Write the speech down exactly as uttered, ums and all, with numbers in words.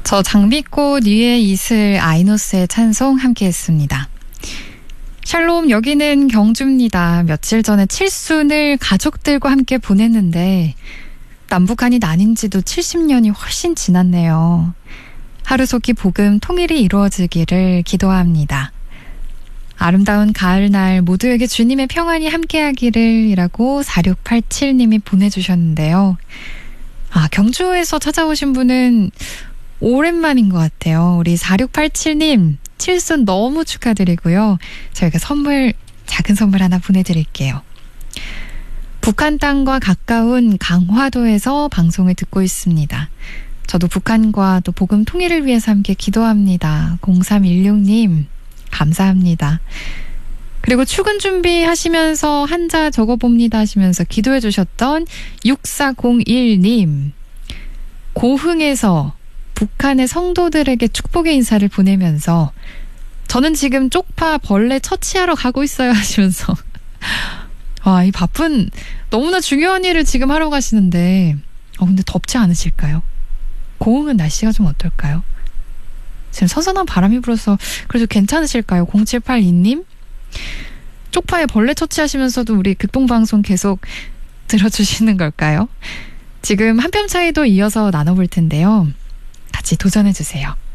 저 장미꽃 위에 이슬 아이노스의 찬송 함께했습니다. 샬롬, 여기는 경주입니다. 며칠 전에 칠순을 가족들과 함께 보냈는데 남북한이 나뉜 지도 칠십 년이 훨씬 지났네요. 하루속히 복음 통일이 이루어지기를 기도합니다. 아름다운 가을날 모두에게 주님의 평안이 함께하기를 이라고 사육팔칠님이 보내주셨는데요. 아, 경주에서 찾아오신 분은 오랜만인 것 같아요. 우리 사육팔칠님 칠순 너무 축하드리고요. 저희가 선물, 작은 선물 하나 보내드릴게요. 북한 땅과 가까운 강화도에서 방송을 듣고 있습니다. 저도 북한과 또 복음 통일을 위해서 함께 기도합니다. 공삼일육님 감사합니다. 그리고 출근 준비하시면서 한자 적어봅니다 하시면서 기도해 주셨던 육사공일님 고흥에서 북한의 성도들에게 축복의 인사를 보내면서 저는 지금 쪽파 벌레 처치하러 가고 있어요 하시면서 와, 이 바쁜 너무나 중요한 일을 지금 하러 가시는데 어, 근데 덥지 않으실까요? 고흥은 날씨가 좀 어떨까요? 지금 선선한 바람이 불어서 그래도 괜찮으실까요? 공칠팔이님 쪽파에 벌레 처치하시면서도 우리 극동방송 계속 들어주시는 걸까요? 지금 한 뼘 차이도 이어서 나눠볼 텐데요. 같이 도전해주세요.